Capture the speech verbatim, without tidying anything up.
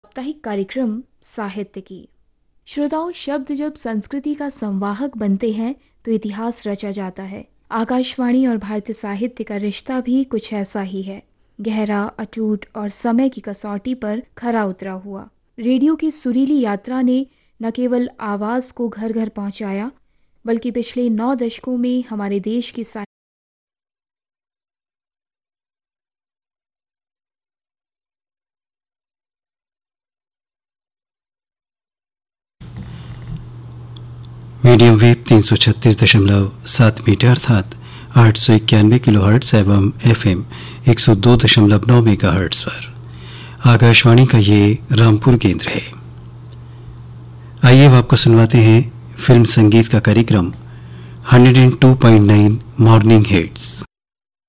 साप्ताहिक कार्यक्रम साहित्य की। श्रोताओं, शब्द जब संस्कृति का संवाहक बनते हैं तो इतिहास रचा जाता है। आकाशवाणी और भारतीय साहित्य का रिश्ता भी कुछ ऐसा ही है, गहरा, अटूट और समय की कसौटी पर खरा उतरा हुआ। रेडियो की सुरीली यात्रा ने न केवल आवाज को घर घर पहुंचाया, बल्कि पिछले नौ दशकों में हमारे देश की साहित्य मीडियम वेव तीन सौ छत्तीस दशमलव सात मीटर अर्थात आठ सौ इक्यानवे किलो हर्ट्स एवं एफ एम एक सौ दो दशमलव नौ मेगा हर्ट्स पर आकाशवाणी का ये रामपुर केंद्र है। आइए अब आपको सुनवाते हैं फिल्म संगीत का कार्यक्रम एक सौ दो पॉइंट नौ मॉर्निंग हिट्स।